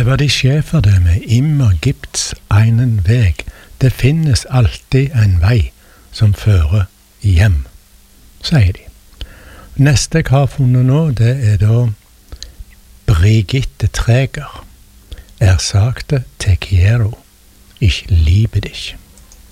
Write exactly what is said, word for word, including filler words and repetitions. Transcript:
var de schäferdømme, immer gibt's einen Weg. Det finnes alltid en vei som fører hjem, sier de. Neste jeg har funnet nå, det er da Brigitte Träger. Er sagte te quiero, ich liebe dich.